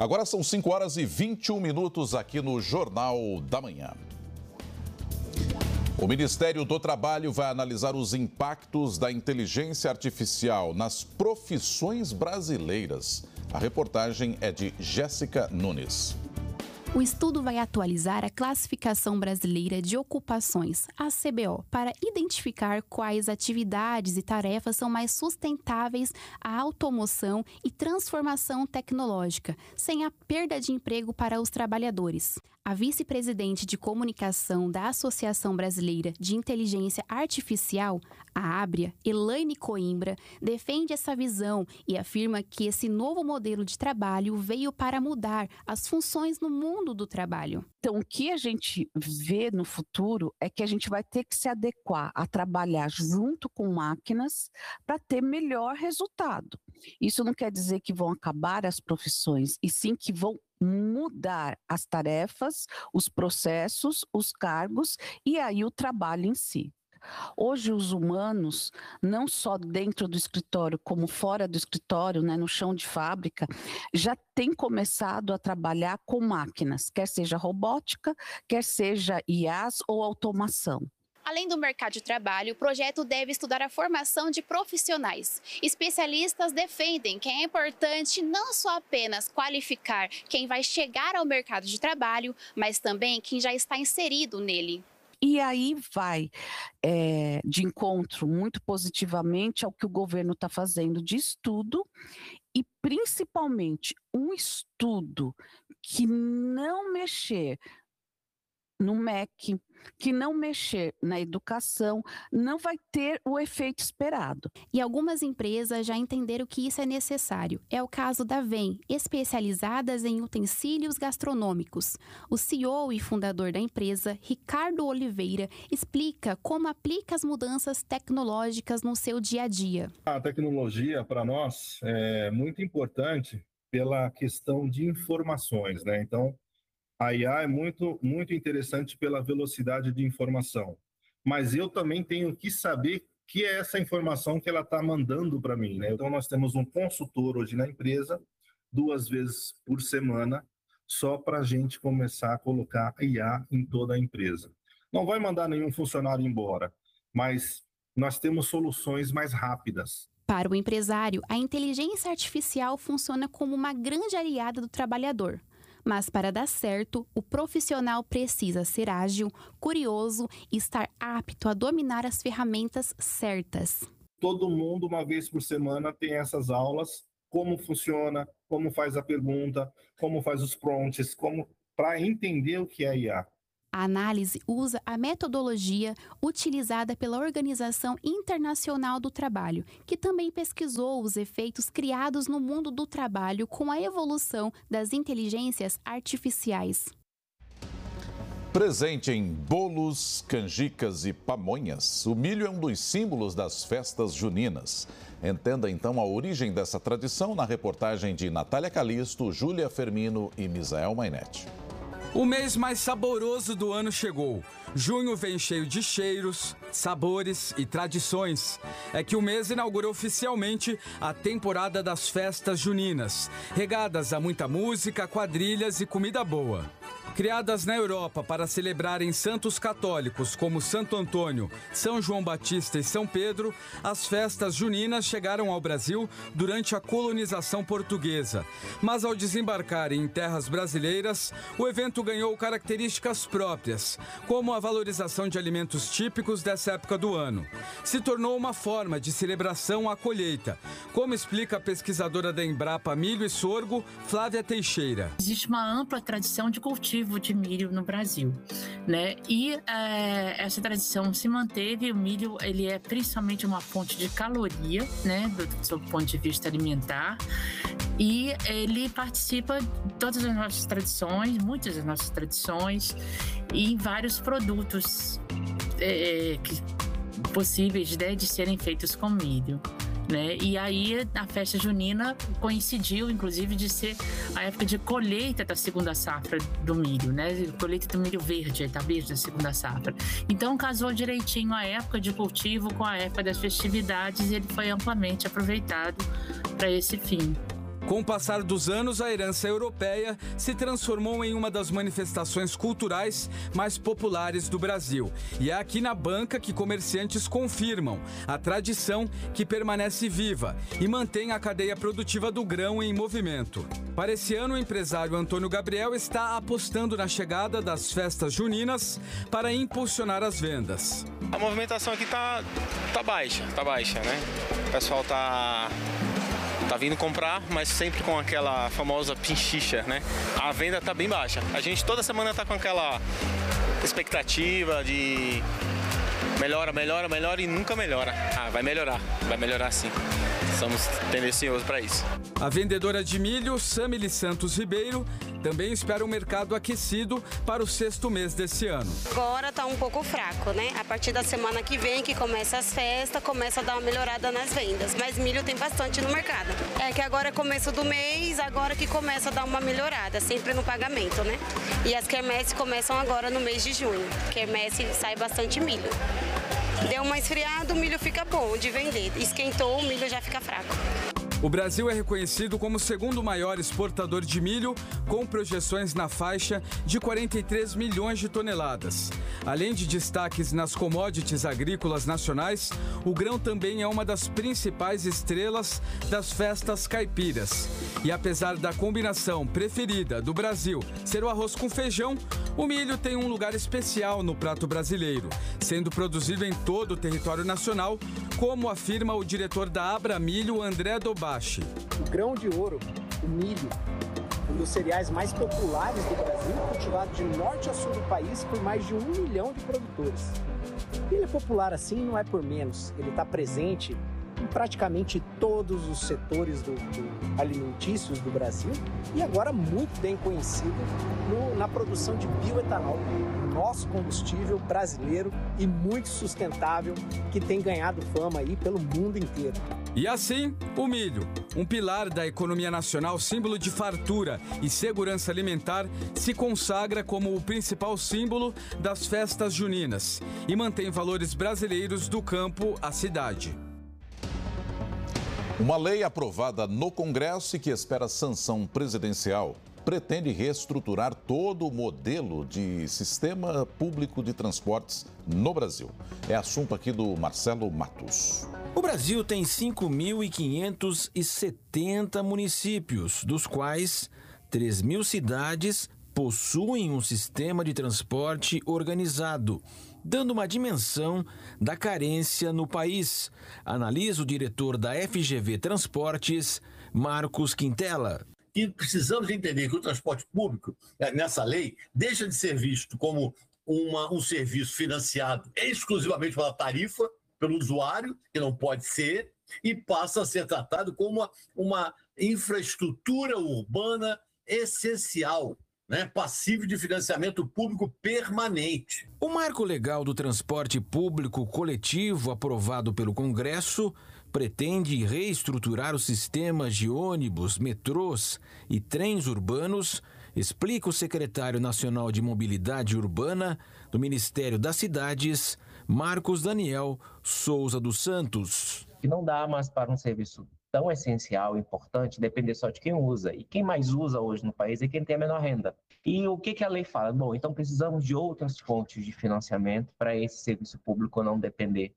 Agora são 5h21 aqui no Jornal da Manhã. O Ministério do Trabalho vai analisar os impactos da inteligência artificial nas profissões brasileiras. A reportagem é de Jéssica Nunes. O estudo vai atualizar a Classificação Brasileira de Ocupações, a CBO, para identificar quais atividades e tarefas são mais sustentáveis à automoção e transformação tecnológica, sem a perda de emprego para os trabalhadores. A vice-presidente de comunicação da Associação Brasileira de Inteligência Artificial, a ABRIA, Elaine Coimbra, defende essa visão e afirma que esse novo modelo de trabalho veio para mudar as funções no mundo do trabalho. Então, o que a gente vê no futuro é que a gente vai ter que se adequar a trabalhar junto com máquinas para ter melhor resultado. Isso não quer dizer que vão acabar as profissões, e sim que vão mudar as tarefas, os processos, os cargos e aí o trabalho em si. Hoje os humanos, não só dentro do escritório como fora do escritório, no chão de fábrica, já têm começado a trabalhar com máquinas, quer seja robótica, quer seja IAs ou automação. Além do mercado de trabalho, o projeto deve estudar a formação de profissionais. Especialistas defendem que é importante não só apenas qualificar quem vai chegar ao mercado de trabalho, mas também quem já está inserido nele. E aí vai de encontro muito positivamente ao que o governo está fazendo de estudo e principalmente um estudo que não mexer no MEC, que não mexer na educação, não vai ter o efeito esperado. E algumas empresas já entenderam que isso é necessário. É o caso da VEM, especializadas em utensílios gastronômicos. O CEO e fundador da empresa, Ricardo Oliveira, explica como aplica as mudanças tecnológicas no seu dia a dia. A tecnologia, para nós, é muito importante pela questão de informações, né? Então, a IA é muito interessante pela velocidade de informação, mas eu também tenho que saber que é essa informação que ela está mandando para mim, né? Então, nós temos um consultor hoje na empresa, 2 vezes por semana, só para a gente começar a colocar a IA em toda a empresa. Não vai mandar nenhum funcionário embora, mas nós temos soluções mais rápidas. Para o empresário, a inteligência artificial funciona como uma grande aliada do trabalhador. Mas para dar certo, o profissional precisa ser ágil, curioso e estar apto a dominar as ferramentas certas. Todo mundo, 1 vez por semana, tem essas aulas, como funciona, como faz a pergunta, como faz os prompts, para entender o que é IA. A análise usa a metodologia utilizada pela Organização Internacional do Trabalho, que também pesquisou os efeitos criados no mundo do trabalho com a evolução das inteligências artificiais. Presente em bolos, canjicas e pamonhas, o milho é um dos símbolos das festas juninas. Entenda então a origem dessa tradição na reportagem de Natália Calisto, Júlia Fermino e Misael Mainetti. O mês mais saboroso do ano chegou. Junho vem cheio de cheiros, sabores e tradições. É que o mês inaugura oficialmente a temporada das festas juninas, regadas a muita música, quadrilhas e comida boa. Criadas na Europa para celebrarem santos católicos como Santo Antônio, São João Batista e São Pedro, as festas juninas chegaram ao Brasil durante a colonização portuguesa. Mas ao desembarcarem em terras brasileiras, o evento ganhou características próprias, como a valorização de alimentos típicos dessa época do ano. Se tornou uma forma de celebração à colheita, como explica a pesquisadora da Embrapa Milho e Sorgo, Flávia Teixeira. Existe uma ampla tradição de cultivo de milho no Brasil, né? E essa tradição se manteve. O milho, ele é principalmente uma fonte de caloria, né, do ponto de vista alimentar, e ele participa de todas as nossas tradições, muitas das nossas tradições, e em vários produtos possíveis, né, de serem feitos com milho. Né? E aí a festa junina coincidiu, inclusive, de ser a época de colheita da segunda safra do milho, né? Colheita do milho verde, tá verde da segunda safra. Então casou direitinho a época de cultivo com a época das festividades e ele foi amplamente aproveitado para esse fim. Com o passar dos anos, a herança europeia se transformou em uma das manifestações culturais mais populares do Brasil. E é aqui na banca que comerciantes confirmam a tradição que permanece viva e mantém a cadeia produtiva do grão em movimento. Para esse ano, o empresário Antônio Gabriel está apostando na chegada das festas juninas para impulsionar as vendas. A movimentação aqui tá baixa, né? O pessoal tá vindo comprar, mas sempre com aquela famosa pinchicha, né? A venda tá bem baixa. A gente toda semana tá com aquela expectativa de melhora e nunca melhora. Vai melhorar sim. Somos tendenciosos para isso. A vendedora de milho, Samily Santos Ribeiro, também espera um mercado aquecido para o 6º mês desse ano. Agora está um pouco fraco, né? A partir da semana que vem, que começa as festas, começa a dar uma melhorada nas vendas. Mas milho tem bastante no mercado. É que agora é começo do mês, agora que começa a dar uma melhorada, sempre no pagamento, né? E as quermesses começam agora no mês de junho. Quermesse sai bastante milho. Deu uma esfriada, o milho fica bom de vender. Esquentou, o milho já fica fraco. O Brasil é reconhecido como o 2º maior exportador de milho, com projeções na faixa de 43 milhões de toneladas. Além de destaques nas commodities agrícolas nacionais, o grão também é uma das principais estrelas das festas caipiras. E apesar da combinação preferida do Brasil ser o arroz com feijão, o milho tem um lugar especial no prato brasileiro, sendo produzido em todo o território nacional, como afirma o diretor da Abramilho, André Dobashi. O grão de ouro, o milho, um dos cereais mais populares do Brasil, cultivado de norte a sul do país por mais de 1 milhão de produtores. Ele é popular assim não é por menos, ele está presente em praticamente todos os setores alimentícios do Brasil e agora muito bem conhecido na produção de bioetanol, nosso combustível brasileiro e muito sustentável que tem ganhado fama aí pelo mundo inteiro. E assim, o milho, um pilar da economia nacional, símbolo de fartura e segurança alimentar, se consagra como o principal símbolo das festas juninas e mantém valores brasileiros do campo à cidade. Uma lei aprovada no Congresso e que espera sanção presidencial pretende reestruturar todo o modelo de sistema público de transportes no Brasil. É assunto aqui do Marcelo Matos. O Brasil tem 5.570 municípios, dos quais 3.000 cidades possuem um sistema de transporte organizado, dando uma dimensão da carência no país, analisa o diretor da FGV Transportes, Marcos Quintela. E precisamos entender que o transporte público, nessa lei, deixa de ser visto como um serviço financiado exclusivamente pela tarifa, pelo usuário, que não pode ser, e passa a ser tratado como uma infraestrutura urbana essencial, passível de financiamento público permanente. O marco legal do transporte público coletivo aprovado pelo Congresso pretende reestruturar os sistemas de ônibus, metrôs e trens urbanos, explica o secretário nacional de Mobilidade Urbana do Ministério das Cidades, Marcos Daniel Souza dos Santos. Que não dá mais para um serviço tão essencial, importante, depender só de quem usa. E quem mais usa hoje no país é quem tem a menor renda. E o que a lei fala? Bom, então precisamos de outras fontes de financiamento para esse serviço público não depender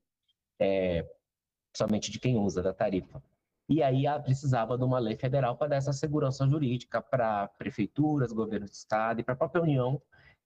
somente de quem usa, da tarifa. E aí precisava de uma lei federal para dar essa segurança jurídica para prefeituras, governos de estado e para a própria União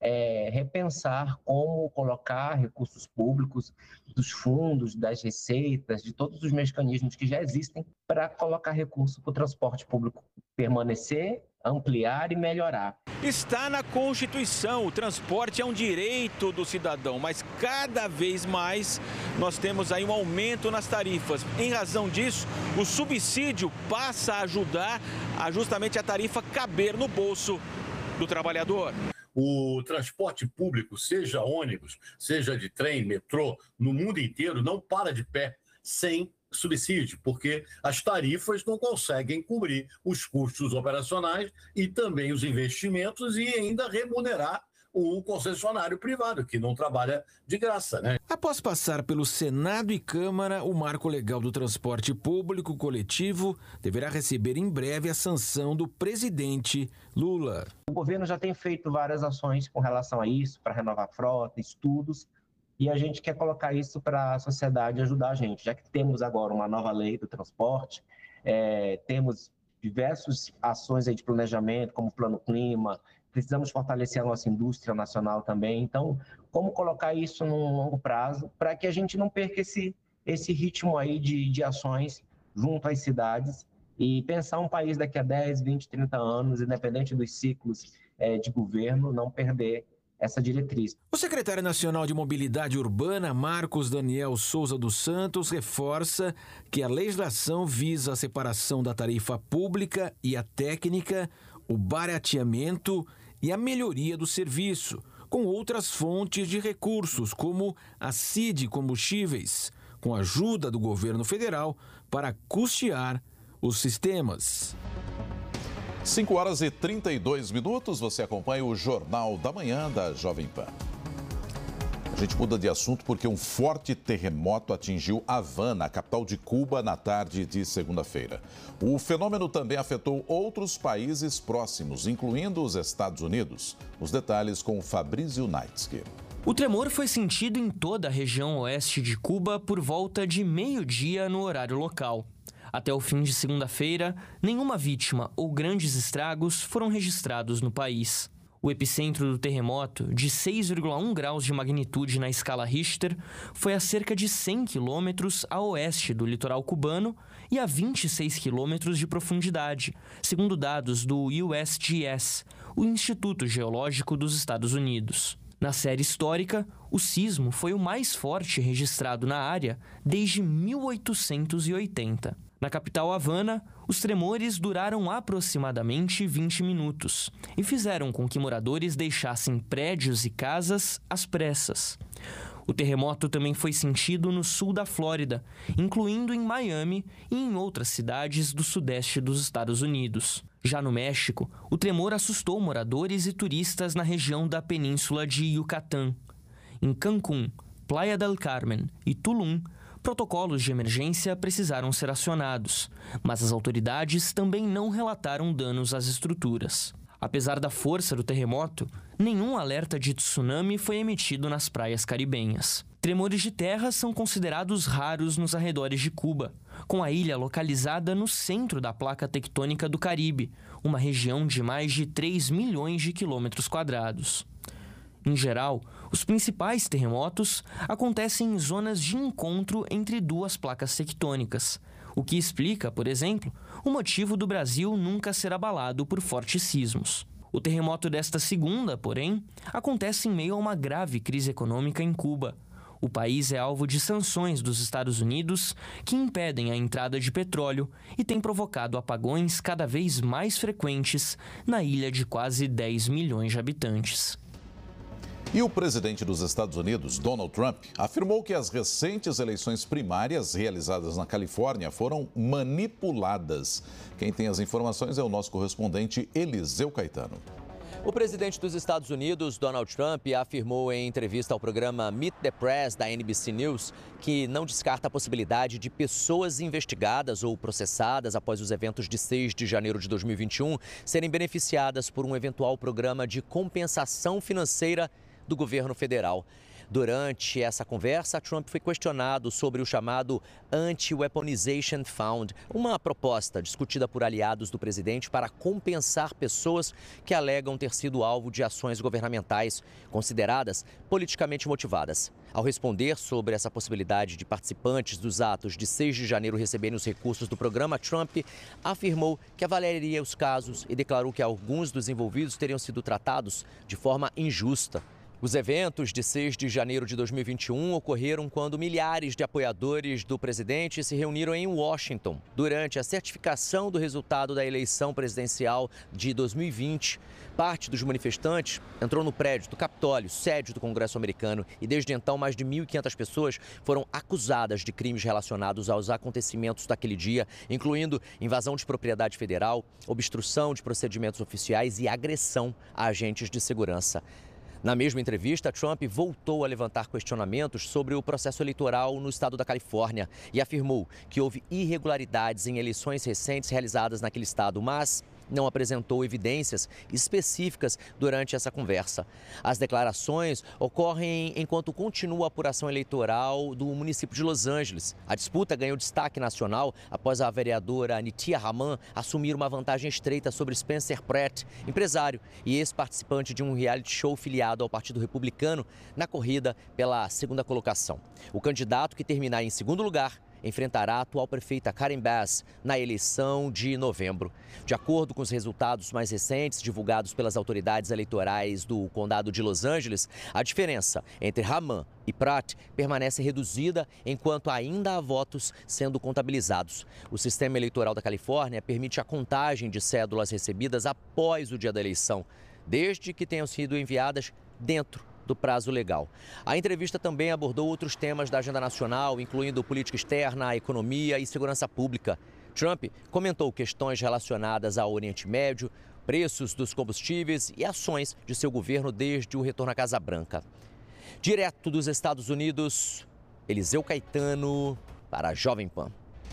repensar como colocar recursos públicos dos fundos, das receitas, de todos os mecanismos que já existem para colocar recurso para o transporte público permanecer, ampliar e melhorar. Está na Constituição, o transporte é um direito do cidadão, mas cada vez mais nós temos aí um aumento nas tarifas. Em razão disso, o subsídio passa a ajudar justamente a tarifa caber no bolso do trabalhador. O transporte público, seja ônibus, seja de trem, metrô, no mundo inteiro, não para de pé sem subsídio, porque as tarifas não conseguem cobrir os custos operacionais e também os investimentos e ainda remunerar o concessionário privado, que não trabalha de graça, né? Após passar pelo Senado e Câmara, o Marco Legal do Transporte Público Coletivo deverá receber em breve a sanção do presidente Lula. O governo já tem feito várias ações com relação a isso, para renovar a frota, estudos, e a gente quer colocar isso para a sociedade ajudar a gente, já que temos agora uma nova lei do transporte, temos diversas ações aí de planejamento, como o Plano Clima, precisamos fortalecer a nossa indústria nacional também. Então, como colocar isso num longo prazo para que a gente não perca esse ritmo aí de ações junto às cidades e pensar um país daqui a 10, 20, 30 anos, independente dos ciclos de governo, não perder essa diretriz. O secretário nacional de Mobilidade Urbana, Marcos Daniel Souza dos Santos, reforça que a legislação visa a separação da tarifa pública e a técnica, o barateamento e a melhoria do serviço, com outras fontes de recursos, como a CID Combustíveis, com a ajuda do governo federal para custear os sistemas. 5 horas e 32 minutos, você acompanha o Jornal da Manhã da Jovem Pan. A gente muda de assunto porque um forte terremoto atingiu Havana, a capital de Cuba, na tarde de segunda-feira. O fenômeno também afetou outros países próximos, incluindo os Estados Unidos. Os detalhes com Fabrício Naitsky. O tremor foi sentido em toda a região oeste de Cuba por volta de meio-dia no horário local. Até o fim de segunda-feira, nenhuma vítima ou grandes estragos foram registrados no país. O epicentro do terremoto, de 6,1 graus de magnitude na escala Richter, foi a cerca de 100 quilômetros a oeste do litoral cubano e a 26 quilômetros de profundidade, segundo dados do USGS, o Instituto Geológico dos Estados Unidos. Na série histórica, o sismo foi o mais forte registrado na área desde 1880. Na capital Havana, os tremores duraram aproximadamente 20 minutos e fizeram com que moradores deixassem prédios e casas às pressas. O terremoto também foi sentido no sul da Flórida, incluindo em Miami e em outras cidades do sudeste dos Estados Unidos. Já no México, o tremor assustou moradores e turistas na região da península de Yucatán. Em Cancún, Playa del Carmen e Tulum, protocolos de emergência precisaram ser acionados, mas as autoridades também não relataram danos às estruturas. Apesar da força do terremoto, nenhum alerta de tsunami foi emitido nas praias caribenhas. Tremores de terra são considerados raros nos arredores de Cuba, com a ilha localizada no centro da placa tectônica do Caribe, uma região de mais de 3 milhões de quilômetros quadrados. Em geral, os principais terremotos acontecem em zonas de encontro entre duas placas tectônicas, o que explica, por exemplo, o motivo do Brasil nunca ser abalado por fortes sismos. O terremoto desta segunda, porém, acontece em meio a uma grave crise econômica em Cuba. O país é alvo de sanções dos Estados Unidos que impedem a entrada de petróleo e tem provocado apagões cada vez mais frequentes na ilha de quase 10 milhões de habitantes. E o presidente dos Estados Unidos, Donald Trump, afirmou que as recentes eleições primárias realizadas na Califórnia foram manipuladas. Quem tem as informações é o nosso correspondente Eliseu Caetano. O presidente dos Estados Unidos, Donald Trump, afirmou em entrevista ao programa Meet the Press da NBC News que não descarta a possibilidade de pessoas investigadas ou processadas após os eventos de 6 de janeiro de 2021 serem beneficiadas por um eventual programa de compensação financeira do governo federal. Durante essa conversa, Trump foi questionado sobre o chamado Anti-Weaponization Fund, uma proposta discutida por aliados do presidente para compensar pessoas que alegam ter sido alvo de ações governamentais consideradas politicamente motivadas. Ao responder sobre essa possibilidade de participantes dos atos de 6 de janeiro receberem os recursos do programa, Trump afirmou que avaliaria os casos e declarou que alguns dos envolvidos teriam sido tratados de forma injusta. Os eventos de 6 de janeiro de 2021 ocorreram quando milhares de apoiadores do presidente se reuniram em Washington durante a certificação do resultado da eleição presidencial de 2020. Parte dos manifestantes entrou no prédio do Capitólio, sede do Congresso americano, e desde então mais de 1.500 pessoas foram acusadas de crimes relacionados aos acontecimentos daquele dia, incluindo invasão de propriedade federal, obstrução de procedimentos oficiais e agressão a agentes de segurança. Na mesma entrevista, Trump voltou a levantar questionamentos sobre o processo eleitoral no estado da Califórnia e afirmou que houve irregularidades em eleições recentes realizadas naquele estado, mas não apresentou evidências específicas durante essa conversa. As declarações ocorrem enquanto continua a apuração eleitoral do município de Los Angeles. A disputa ganhou destaque nacional após a vereadora Nitia Raman assumir uma vantagem estreita sobre Spencer Pratt, empresário e ex-participante de um reality show filiado ao Partido Republicano na corrida pela segunda colocação. O candidato, que terminar em segundo lugar, enfrentará a atual prefeita Karen Bass na eleição de novembro. De acordo com os resultados mais recentes divulgados pelas autoridades eleitorais do condado de Los Angeles, a diferença entre Raman e Pratt permanece reduzida enquanto ainda há votos sendo contabilizados. O sistema eleitoral da Califórnia permite a contagem de cédulas recebidas após o dia da eleição, desde que tenham sido enviadas dentro do prazo legal. A entrevista também abordou outros temas da agenda nacional, incluindo política externa, economia e segurança pública. Trump comentou questões relacionadas ao Oriente Médio, preços dos combustíveis e ações de seu governo desde o retorno à Casa Branca. Direto dos Estados Unidos, Eliseu Caetano para a Jovem Pan.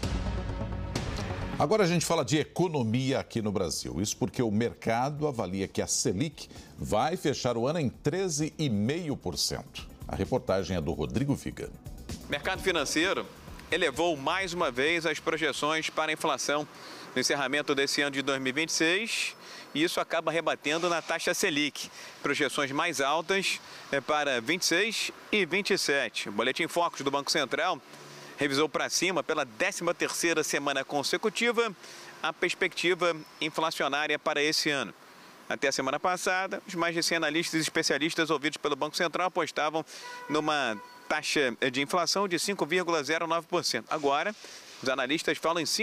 Agora a gente fala de economia aqui no Brasil. Isso porque o mercado avalia que a Selic vai fechar o ano em 13,5%. A reportagem é do Rodrigo Viga. O mercado financeiro elevou mais uma vez as projeções para a inflação no encerramento desse ano de 2026 e isso acaba rebatendo na taxa Selic. Projeções mais altas para 26 e 27. O Boletim Focus do Banco Central revisou para cima pela 13ª semana consecutiva a perspectiva inflacionária para esse ano. Até a semana passada, os mais de 100 analistas e especialistas ouvidos pelo Banco Central apostavam numa taxa de inflação de 5,09%. Agora, os analistas falam em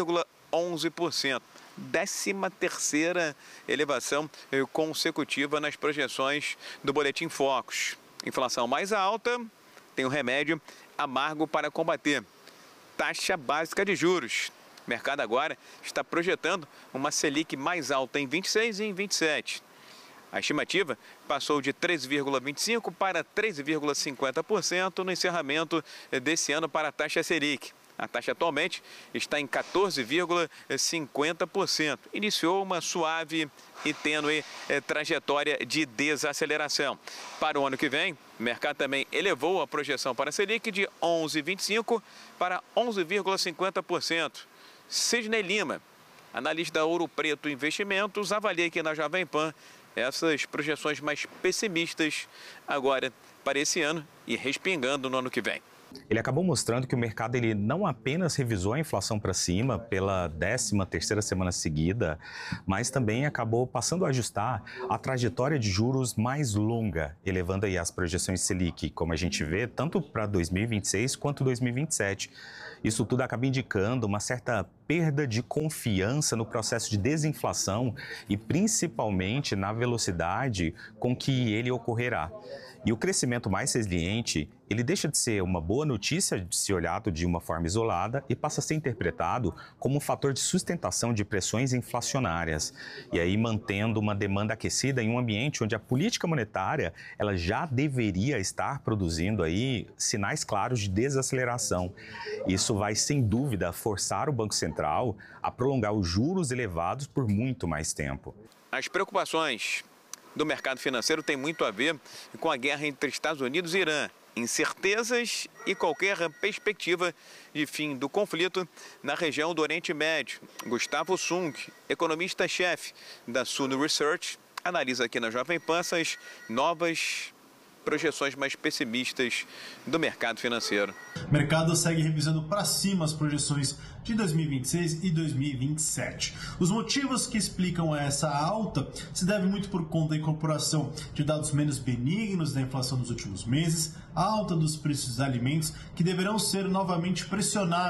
5,11%. 13ª elevação consecutiva nas projeções do Boletim Focus. Inflação mais alta tem um remédio amargo para combater: taxa básica de juros. O mercado agora está projetando uma Selic mais alta em 26 e em 27. A estimativa passou de 3,25% para 3,50% no encerramento desse ano para a taxa Selic. A taxa atualmente está em 14,50%. Iniciou uma suave e tênue trajetória de desaceleração. Para o ano que vem, o mercado também elevou a projeção para a Selic de 11,25% para 11,50%. Sidney Lima, analista da Ouro Preto Investimentos, avalia aqui na Jovem Pan essas projeções mais pessimistas agora para esse ano e respingando no ano que vem. Ele acabou mostrando que o mercado ele não apenas revisou a inflação para cima pela 13ª semana seguida, mas também acabou passando a ajustar a trajetória de juros mais longa, elevando aí as projeções Selic, como a gente vê, tanto para 2026 quanto 2027. Isso tudo acaba indicando uma certa perda de confiança no processo de desinflação e principalmente na velocidade com que ele ocorrerá. E o crescimento mais resiliente, ele deixa de ser uma boa notícia de ser olhado de uma forma isolada e passa a ser interpretado como um fator de sustentação de pressões inflacionárias. E aí mantendo uma demanda aquecida em um ambiente onde a política monetária ela já deveria estar produzindo aí sinais claros de desaceleração. Isso vai, sem dúvida, forçar o Banco Central a prolongar os juros elevados por muito mais tempo. As preocupações do mercado financeiro tem muito a ver com a guerra entre Estados Unidos e Irã. Incertezas e qualquer perspectiva de fim do conflito na região do Oriente Médio. Gustavo Sung, economista-chefe da Suno Research, analisa aqui na Jovem Pan essas novas projeções mais pessimistas do mercado financeiro. O mercado segue revisando para cima as projeções de 2026 e 2027. Os motivos que explicam essa alta se devem muito por conta da incorporação de dados menos benignos da inflação nos últimos meses, a alta dos preços dos alimentos que deverão ser novamente pressionados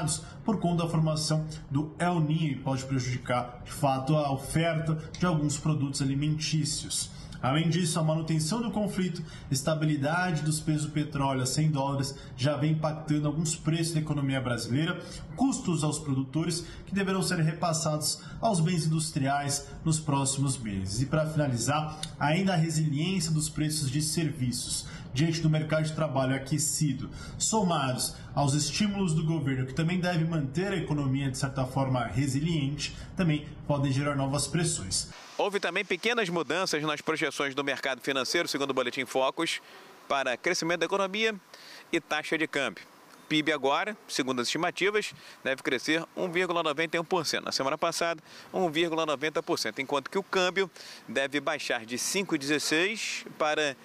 por conta da formação do El Niño e pode prejudicar, de fato, a oferta de alguns produtos alimentícios. Além disso, a manutenção do conflito, estabilidade dos preços do petróleo a $100 já vem impactando alguns preços da economia brasileira, custos aos produtores que deverão ser repassados aos bens industriais nos próximos meses. E para finalizar, ainda a resiliência dos preços de serviços diante do mercado de trabalho aquecido, somados aos estímulos do governo, que também deve manter a economia de certa forma resiliente, também podem gerar novas pressões. Houve também pequenas mudanças nas projeções do mercado financeiro, segundo o Boletim Focus, para crescimento da economia e taxa de câmbio. O PIB agora, segundo as estimativas, deve crescer 1,91%. Na semana passada, 1,90%, enquanto que o câmbio deve baixar de R$ 5,16 para R$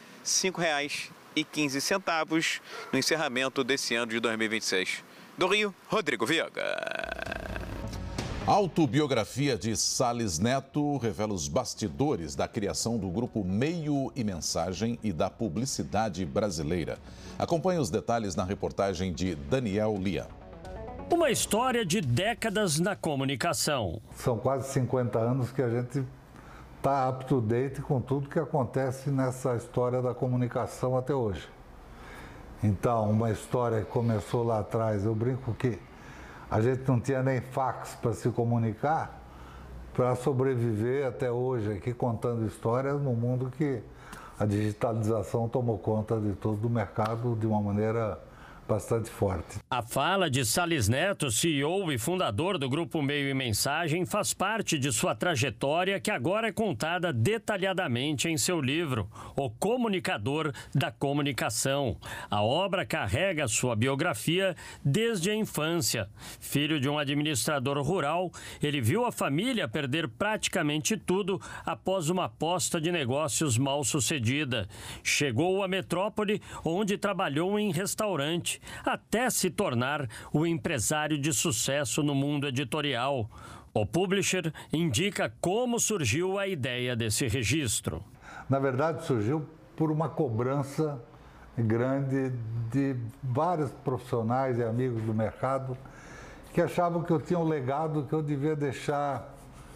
5,15 no encerramento desse ano de 2026. Do Rio, Rodrigo Viega. A autobiografia de Salles Neto revela os bastidores da criação do grupo Meio e Mensagem e da publicidade brasileira. Acompanhe os detalhes na reportagem de Daniel Lia. Uma história de décadas na comunicação. São quase 50 anos que a gente está up to date com tudo que acontece nessa história da comunicação até hoje. Então, uma história que começou lá atrás, eu brinco que a gente não tinha nem fax para se comunicar, para sobreviver até hoje aqui contando histórias no mundo que a digitalização tomou conta de todo o mercado de uma maneira bastante forte. A fala de Salles Neto, CEO e fundador do Grupo Meio e Mensagem, faz parte de sua trajetória que agora é contada detalhadamente em seu livro, O Comunicador da Comunicação. A obra carrega sua biografia desde a infância. Filho de um administrador rural, ele viu a família perder praticamente tudo após uma aposta de negócios mal sucedida. Chegou à metrópole, onde trabalhou em restaurante, até se tornar o empresário de sucesso no mundo editorial. O publisher indica como surgiu a ideia desse registro. Na verdade, surgiu por uma cobrança grande de vários profissionais e amigos do mercado que achavam que eu tinha um legado que eu devia deixar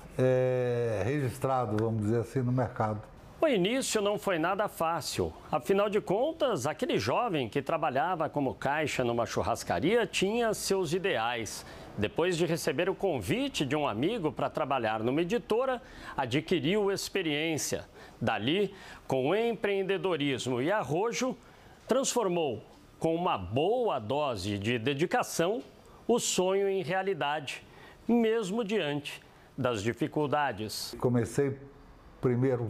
registrado, vamos dizer assim, no mercado. O início não foi nada fácil. Afinal de contas, aquele jovem que trabalhava como caixa numa churrascaria tinha seus ideais. Depois de receber o convite de um amigo para trabalhar numa editora, adquiriu experiência. Dali, com empreendedorismo e arrojo, transformou, com uma boa dose de dedicação, o sonho em realidade, mesmo diante das dificuldades. Comecei primeiro...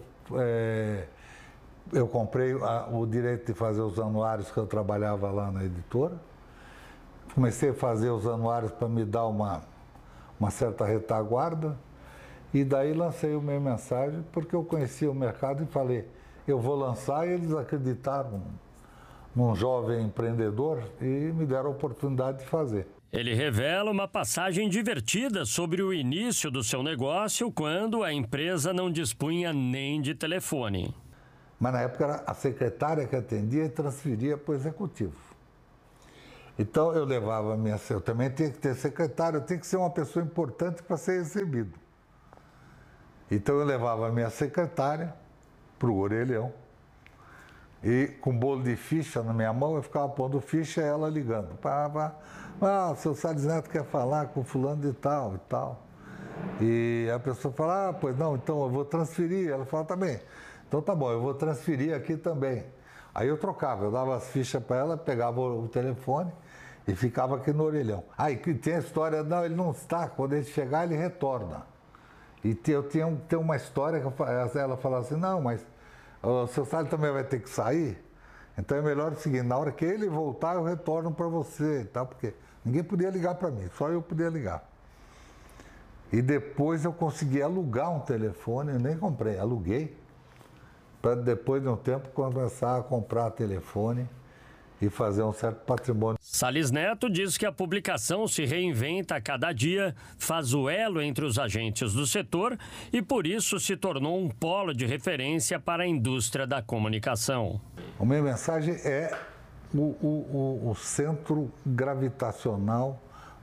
eu comprei o direito de fazer os anuários que eu trabalhava lá na editora. Comecei a fazer os anuários para me dar uma certa retaguarda. E daí lancei o Meio Mensagem, porque eu conhecia o mercado e falei, eu vou lançar, e eles acreditaram num jovem empreendedor e me deram a oportunidade de fazer. Ele revela uma passagem divertida sobre o início do seu negócio quando a empresa não dispunha nem de telefone. Mas na época era a secretária que atendia e transferia para o executivo. Então eu levava a minha... Eu também tinha que ter secretário, eu tinha que ser uma pessoa importante para ser recebido. Então eu levava a minha secretária para o orelhão e com bolo de ficha na minha mão, eu ficava pondo ficha e ela ligando. O seu Salles Neto quer falar com fulano de tal e tal. E a pessoa fala, pois não, então eu vou transferir. Ela fala, tá bem, então tá bom, eu vou transferir aqui também. Aí eu trocava, eu dava as fichas para ela, pegava o telefone e ficava aqui no orelhão. Aí tem a história, não, ele não está, quando ele chegar ele retorna. E tem uma história que ela fala assim, não, mas o seu Salles também vai ter que sair, então é melhor o seguinte, na hora que ele voltar eu retorno para você e tal, porque ninguém podia ligar para mim, só eu podia ligar. E depois eu consegui alugar um telefone, eu nem comprei, aluguei, para depois de um tempo começar a comprar telefone e fazer um certo patrimônio. Salles Neto diz que a publicação se reinventa a cada dia, faz o elo entre os agentes do setor e por isso se tornou um polo de referência para a indústria da comunicação. O Meio Mensagem é o centro gravitacional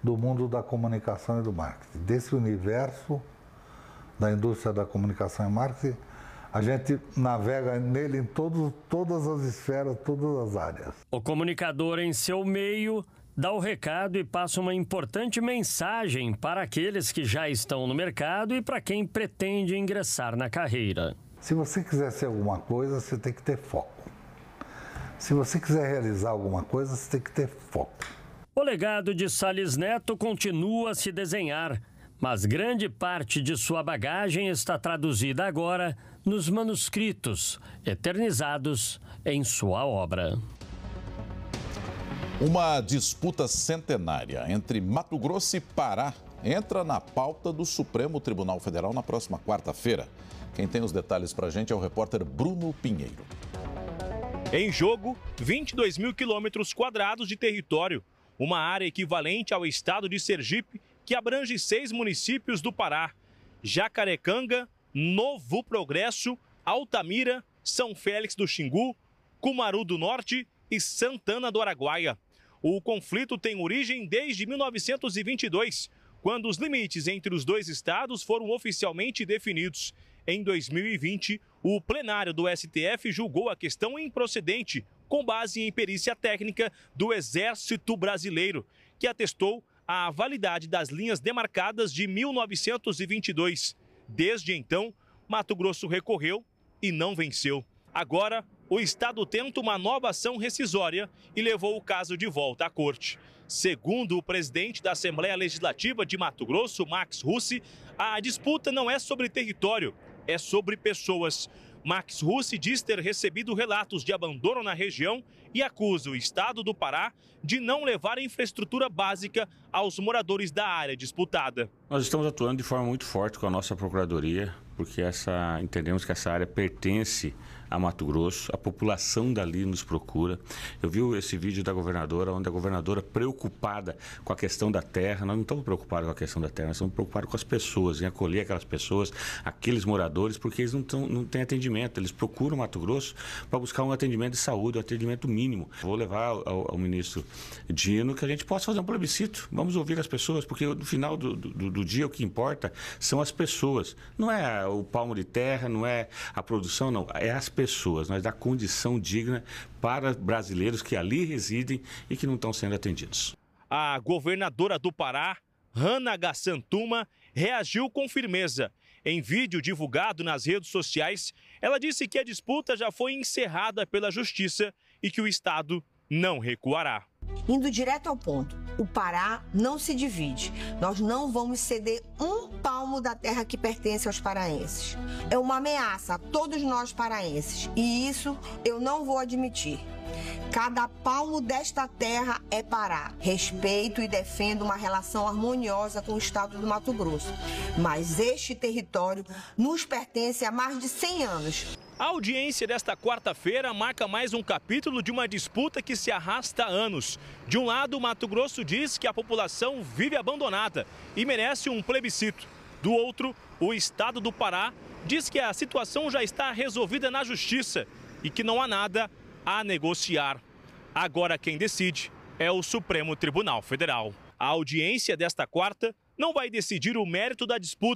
do mundo da comunicação e do marketing. Desse universo da indústria da comunicação e marketing, a gente navega nele em todas as esferas, todas as áreas. O comunicador, em seu meio, dá o recado e passa uma importante mensagem para aqueles que já estão no mercado e para quem pretende ingressar na carreira. Se você quiser ser alguma coisa, você tem que ter foco. Se você quiser realizar alguma coisa, você tem que ter foco. O legado de Salles Neto continua a se desenhar, mas grande parte de sua bagagem está traduzida agora nos manuscritos, eternizados em sua obra. Uma disputa centenária entre Mato Grosso e Pará entra na pauta do Supremo Tribunal Federal na próxima quarta-feira. Quem tem os detalhes para a gente é o repórter Bruno Pinheiro. Em jogo, 22 mil quilômetros quadrados de território, uma área equivalente ao estado de Sergipe, que abrange 6 municípios do Pará: Jacarecanga, Novo Progresso, Altamira, São Félix do Xingu, Cumaru do Norte e Santana do Araguaia. O conflito tem origem desde 1922, quando os limites entre os dois estados foram oficialmente definidos. Em 2020, o plenário do STF julgou a questão improcedente, com base em perícia técnica do Exército Brasileiro, que atestou a validade das linhas demarcadas de 1922. Desde então, Mato Grosso recorreu e não venceu. Agora, o estado tenta uma nova ação rescisória e levou o caso de volta à corte. Segundo o presidente da Assembleia Legislativa de Mato Grosso, Max Russi, a disputa não é sobre território, é sobre pessoas. Max Russi diz ter recebido relatos de abandono na região e acusa o estado do Pará de não levar infraestrutura básica aos moradores da área disputada. Nós estamos atuando de forma muito forte com a nossa procuradoria, porque entendemos que essa área pertence a Mato Grosso, a população dali nos procura. Eu vi esse vídeo da governadora, onde a governadora preocupada com a questão da terra. Nós não estamos preocupados com a questão da terra, nós estamos preocupados com as pessoas, em acolher aquelas pessoas, aqueles moradores, porque eles não têm atendimento. Eles procuram Mato Grosso para buscar um atendimento de saúde, um atendimento mínimo. Vou levar ao ministro Dino que a gente possa fazer um plebiscito. Vamos ouvir as pessoas, porque no final do dia o que importa são as pessoas. Não é o palmo de terra, não é a produção, não. É as pessoas. Nós dá condição digna para brasileiros que ali residem e que não estão sendo atendidos. A governadora do Pará, Hanna Gassantuma, reagiu com firmeza. Em vídeo divulgado nas redes sociais, ela disse que a disputa já foi encerrada pela Justiça e que o estado não recuará. Indo direto ao ponto, o Pará não se divide. Nós não vamos ceder um palmo da terra que pertence aos paraenses. É uma ameaça a todos nós paraenses e isso eu não vou admitir. Cada palmo desta terra é Pará. Respeito e defendo uma relação harmoniosa com o estado do Mato Grosso. Mas este território nos pertence há mais de 100 anos. A audiência desta quarta-feira marca mais um capítulo de uma disputa que se arrasta há anos. De um lado, Mato Grosso diz que a população vive abandonada e merece um plebiscito. Do outro, o estado do Pará diz que a situação já está resolvida na justiça e que não há nada a negociar. Agora quem decide é o Supremo Tribunal Federal. A audiência desta quarta não vai decidir o mérito da disputa,